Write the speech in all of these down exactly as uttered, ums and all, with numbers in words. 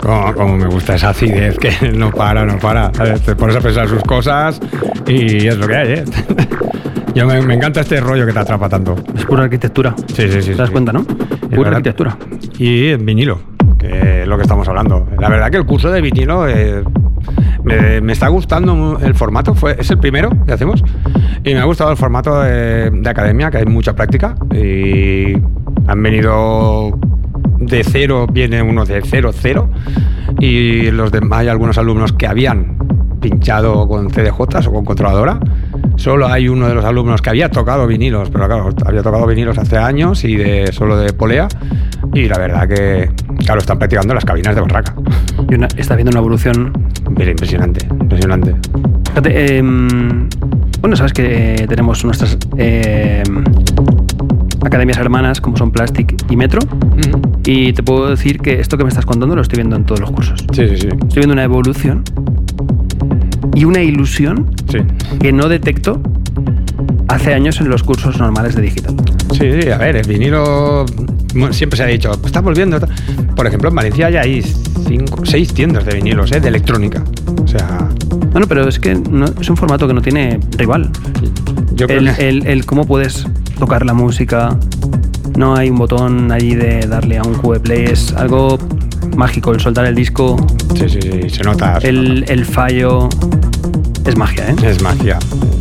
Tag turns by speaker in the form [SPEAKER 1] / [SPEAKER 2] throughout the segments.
[SPEAKER 1] Como, como me gusta esa acidez que no para, no para. Te pones a pensar sus cosas y es lo que hay, ¿eh? Yo me, me encanta este rollo que te atrapa tanto.
[SPEAKER 2] Es pura arquitectura.
[SPEAKER 1] Sí, sí, sí.
[SPEAKER 2] ¿Te das
[SPEAKER 1] sí.
[SPEAKER 2] cuenta, no?
[SPEAKER 1] Es
[SPEAKER 2] Pura
[SPEAKER 1] verdad.
[SPEAKER 2] arquitectura.
[SPEAKER 1] Y en vinilo, que es lo que estamos hablando. La verdad que el curso de vinilo eh, me, me está gustando el formato. Fue, es el primero que hacemos. Y me ha gustado el formato de, de academia, que hay mucha práctica. Y han venido de cero, viene uno de cero, cero. Y los demás, hay algunos alumnos que habían pinchado con C D Js o con controladora. Solo hay uno de los alumnos que había tocado vinilos, pero claro, había tocado vinilos hace años y de solo de polea. Y la verdad que, claro, están practicando en las cabinas de barraca.
[SPEAKER 2] Y una, está viendo una evolución.
[SPEAKER 1] Mira, impresionante, impresionante.
[SPEAKER 2] Fíjate, eh, bueno, sabes que tenemos nuestras eh, academias hermanas, como son Plastic y Metro.
[SPEAKER 1] Uh-huh.
[SPEAKER 2] Y te puedo decir que esto que me estás contando lo estoy viendo en todos los cursos.
[SPEAKER 1] Sí, sí, sí.
[SPEAKER 2] Estoy viendo una evolución y una ilusión
[SPEAKER 1] Sí.
[SPEAKER 2] que no detecto hace años en los cursos normales de digital.
[SPEAKER 1] Sí, sí, a ver, el vinilo bueno, siempre se ha dicho, estás volviendo. Por ejemplo, en Valencia ya hay cinco, seis tiendas de vinilos, ¿eh? De electrónica. O sea...
[SPEAKER 2] Bueno, pero es que no, es un formato que no tiene rival.
[SPEAKER 1] Yo creo
[SPEAKER 2] El,
[SPEAKER 1] que...
[SPEAKER 2] el, el cómo puedes tocar la música, no hay un botón allí de darle a un Q E play, es algo mágico, el soltar el disco,
[SPEAKER 1] Sí, sí, sí, se nota. Se
[SPEAKER 2] el, el fallo, es magia, ¿eh?
[SPEAKER 1] nota. Es magia.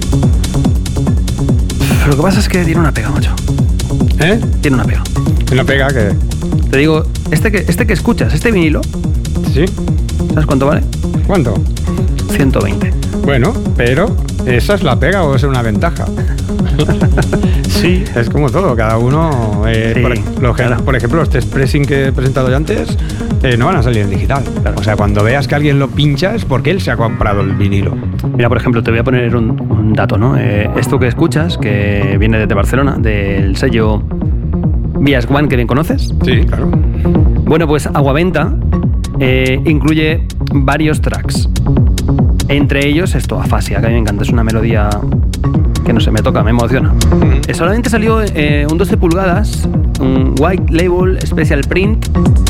[SPEAKER 2] Pero lo que pasa es que tiene una pega, macho.
[SPEAKER 1] ¿Eh?
[SPEAKER 2] Tiene una pega.
[SPEAKER 1] Una pega que...
[SPEAKER 2] Te digo, este que, este que escuchas, este vinilo,
[SPEAKER 1] ¿Sí?
[SPEAKER 2] ¿sabes cuánto vale?
[SPEAKER 1] ¿Cuánto?
[SPEAKER 2] ciento veinte.
[SPEAKER 1] Bueno, pero ¿esa es la pega o es una ventaja? Sí, es como todo, cada uno... Eh,
[SPEAKER 2] Sí,
[SPEAKER 1] por, lo que-
[SPEAKER 2] claro.
[SPEAKER 1] por ejemplo, los test pressing que he presentado yo antes eh, no van a salir en digital. O sea, cuando veas que alguien lo pincha es porque él se ha comprado el vinilo.
[SPEAKER 2] Mira, por ejemplo, te voy a poner un, un dato, ¿no? Eh, esto que escuchas, que viene desde Barcelona, del sello Vías One, que bien conoces.
[SPEAKER 1] Sí, claro.
[SPEAKER 2] Bueno, pues Aguaventa eh, incluye varios tracks. Entre ellos esto, Afasia, que a mí me encanta, es una melodía que no sé, me toca, me emociona. Eh, solamente salió eh, un doce pulgadas, un White Label Special Print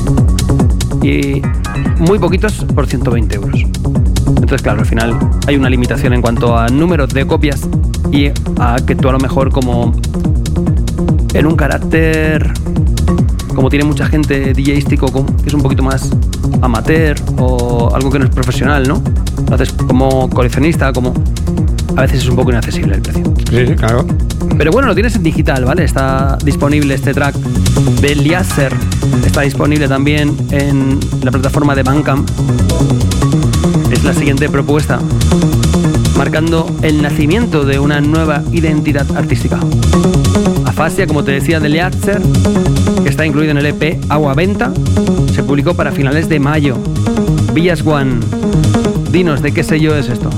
[SPEAKER 2] y muy poquitos por ciento veinte euros. Entonces, claro, al final hay una limitación en cuanto a número de copias y a que tú a lo mejor como en un carácter, como tiene mucha gente DJístico, que es un poquito más amateur o algo que no es profesional, ¿no? Entonces, como coleccionista, como a veces es un poco inaccesible el precio.
[SPEAKER 1] Sí, sí, claro.
[SPEAKER 2] Pero bueno, lo tienes en digital, ¿vale? Está disponible este track de Liaser, está disponible también en la plataforma de Bandcamp. Es la siguiente propuesta, marcando el nacimiento de una nueva identidad artística. Afasia, como te decía, de Liaser, que está incluido en el E P Aguaventa, se publicó para finales de mayo. Villas One, dinos, ¿de qué sello es esto?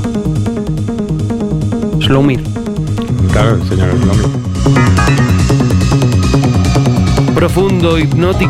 [SPEAKER 2] Slowmir.
[SPEAKER 1] Claro, señor Slomi.
[SPEAKER 2] Profundo, hipnótico.